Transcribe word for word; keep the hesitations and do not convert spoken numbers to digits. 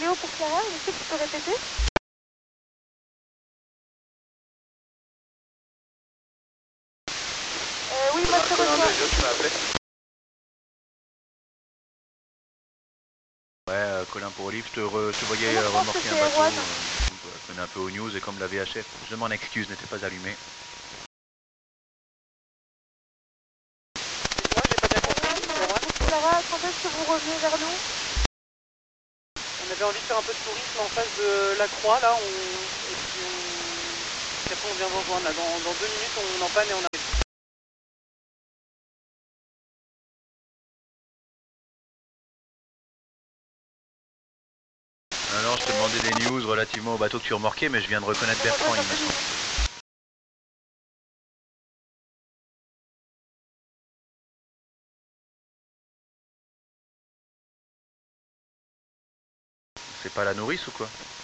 Léo pour Clara, est-ce que tu peux répéter? Euh, oui, moi je te reçois. Tu m'as appelé? Ouais, euh, Colin pour Olive, je te, re, je te voyais Moi, euh, je pense remorquer que un c'est bateau, Erwan. euh, donc, euh, je connais un peu aux news et comme la V H F, je m'en excuse, n'était pas allumé. Moi j'ai pas bien compris, c'est Erwan. Clara, quand est-ce que vous revenez vers nous? On avait envie de faire un peu de tourisme en face de la Croix là, on... et puis on... puis après on vient vous rejoindre là, dans, dans deux minutes on en panne et on arrive. Non, non, je te demandais des news relativement au bateau que tu remorquais, mais je viens de reconnaître Bertrand, il me semble. C'est pas la nourrice ou quoi?